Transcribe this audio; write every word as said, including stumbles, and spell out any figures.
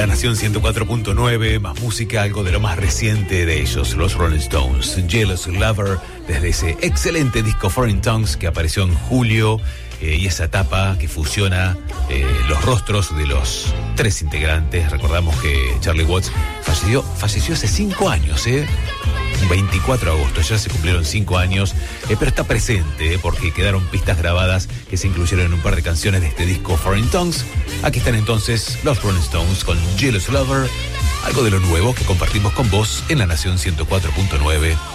La Nación ciento cuatro punto nueve, más música, algo de lo más reciente de ellos, los Rolling Stones. Jealous Lover, desde ese excelente disco Foreign Tongues que apareció en julio, eh, y esa tapa que fusiona eh, los rostros de los tres integrantes. Recordamos que Charlie Watts falleció, falleció hace cinco años, ¿eh? Un veinticuatro de agosto, ya se cumplieron cinco años, eh, pero está presente, eh, porque quedaron pistas grabadas que se incluyeron en un par de canciones de este disco Foreign Tongues. Aquí están entonces los Rolling Stones con Jealous Lover, algo de lo nuevo que compartimos con vos en La Nación ciento cuatro punto nueve.